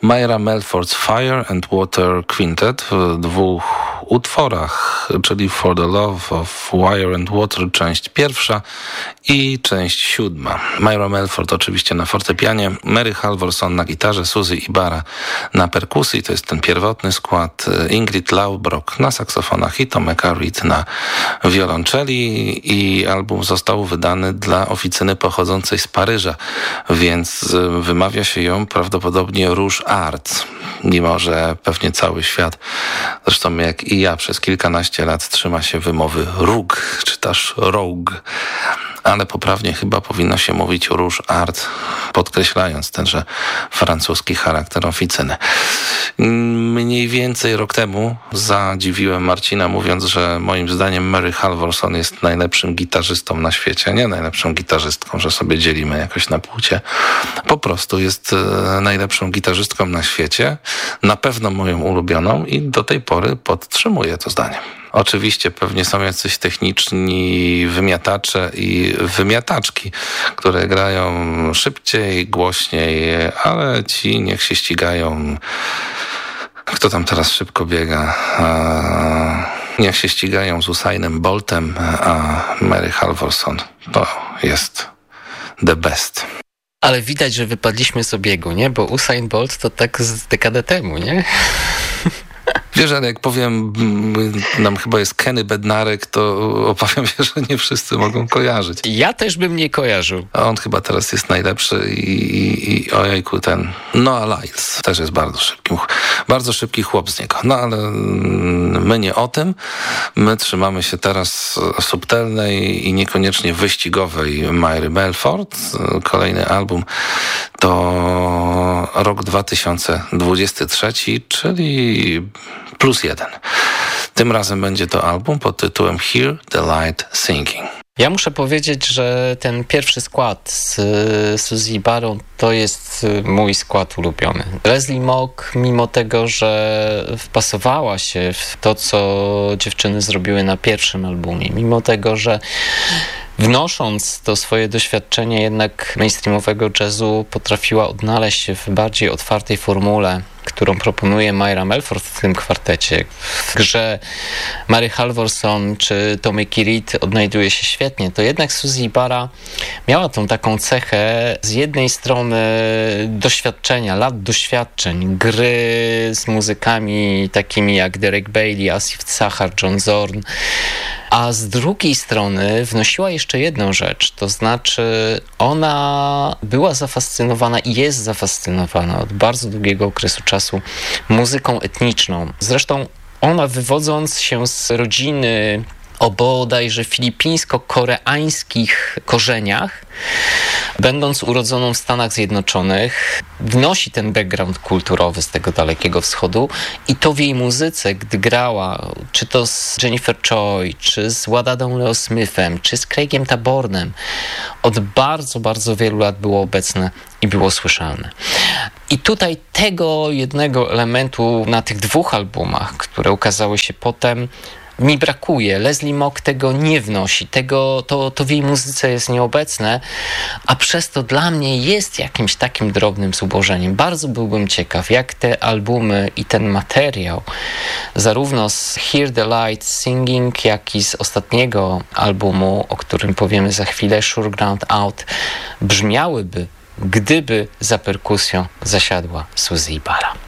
Myra Melford's Fire and Water Quintet w 2 utworach, czyli For the Love of Fire and Water część 1 i część 7. Myra Melford oczywiście na fortepianie, Mary Halvorson na gitarze, Suzy Ibarra na perkusji, to jest ten pierwotny skład, Ingrid Laubrock na saksofonach i Tomeka Reed na wiolonczeli, i album został wydany dla oficyny pochodzącej z Paryża, więc wymawia się ją prawdopodobnie Rouge Arts, mimo że pewnie cały świat, zresztą jak i ja, przez kilkanaście lat trzyma się wymowy Rogue, czy też Rogue, ale poprawnie chyba powinno się mówić Rouge Art, podkreślając tenże francuski charakter oficyny. Mniej więcej rok temu zadziwiłem Marcina, mówiąc, że moim zdaniem Mary Halvorson jest najlepszym gitarzystą na świecie. Nie najlepszą gitarzystką, że sobie dzielimy jakoś na płcie. Po prostu jest najlepszą gitarzystką na świecie. Na pewno moją ulubioną i do tej pory podtrzymuję to zdanie. Oczywiście pewnie są jacyś techniczni wymiatacze i wymiataczki, które grają szybciej, głośniej, ale ci niech się ścigają. Kto tam teraz szybko biega? Niech się ścigają z Usainem Boltem, a Mary Halvorson to jest the best. Ale widać, że wypadliśmy z obiegu, nie? Bo Usain Bolt to tak z dekadę temu, nie? Wiesz, ale jak powiem, nam chyba jest Kenny Bednarek, to obawiam się, że nie wszyscy mogą kojarzyć. Ja też bym nie kojarzył. A on chyba teraz jest najlepszy i ojejku, ten Noah Lyles też jest bardzo szybki chłop z niego. No ale my nie o tym. My trzymamy się teraz subtelnej i niekoniecznie wyścigowej Myry Melford. Kolejny album to rok 2023, czyli +1. Tym razem będzie to album pod tytułem Hear the Light Singing. Ja muszę powiedzieć, że ten pierwszy skład z Suzy Ibarrą to jest mój skład ulubiony. Leslie Mock, mimo tego, że wpasowała się w to, co dziewczyny zrobiły na pierwszym albumie, mimo tego, że wnosząc to swoje doświadczenie jednak mainstreamowego jazzu potrafiła odnaleźć się w bardziej otwartej formule, którą proponuje Myra Melford w tym kwartecie. W grze Mary Halvorson czy Tomeki Reed odnajduje się świetnie, to jednak Suzy Ibarra miała tą taką cechę z jednej strony doświadczenia, lat doświadczeń, gry z muzykami takimi jak Derek Bailey, Asif Zahar, John Zorn, a z drugiej strony wnosiła jeszcze jedną rzecz, to znaczy ona była zafascynowana i jest zafascynowana od bardzo długiego okresu czasu muzyką etniczną. Zresztą ona, wywodząc się z rodziny o bodajże filipińsko-koreańskich korzeniach, będąc urodzoną w Stanach Zjednoczonych, wnosi ten background kulturowy z tego Dalekiego Wschodu i to w jej muzyce, gdy grała, czy to z Jennifer Choi, czy z Wadadą Leo Smithem, czy z Craigiem Tabornem, od bardzo, bardzo wielu lat było obecne i było słyszalne. I tutaj tego jednego elementu na tych 2 albumach, które ukazały się potem, mi brakuje. Leslie Mock tego nie wnosi. To w jej muzyce jest nieobecne, a przez to dla mnie jest jakimś takim drobnym zubożeniem. Bardzo byłbym ciekaw, jak te albumy i ten materiał, zarówno z Hear the Light Singing, jak i z ostatniego albumu, o którym powiemy za chwilę, Sure Ground Out, brzmiałyby, gdyby za perkusją zasiadła Suzy Ibarra.